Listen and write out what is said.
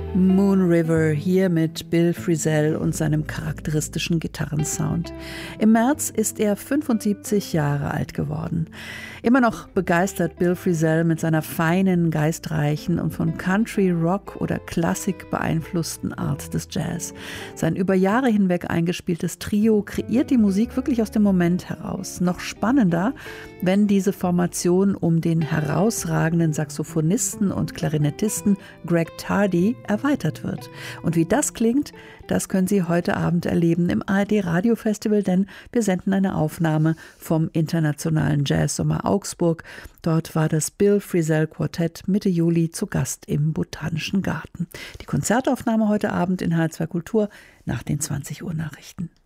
Moon River, hier mit Bill Frisell und seinem charakteristischen Gitarrensound. Im März ist er 75 Jahre alt geworden. Immer noch begeistert Bill Frisell mit seiner feinen, geistreichen und von Country, Rock oder Klassik beeinflussten Art des Jazz. Sein über Jahre hinweg eingespieltes Trio kreiert die Musik wirklich aus dem Moment heraus. Noch spannender, wenn diese Formation um den herausragenden Saxophonisten und Klarinettisten Greg Tardy erweitert wird. Und wie das klingt, das können Sie heute Abend erleben im ARD Radio Festival, denn wir senden eine Aufnahme vom Internationalen Jazzsommer Augsburg. Dort war das Bill Frisell Quartett Mitte Juli zu Gast im Botanischen Garten. Die Konzertaufnahme heute Abend in HR2 Kultur nach den 20 Uhr Nachrichten.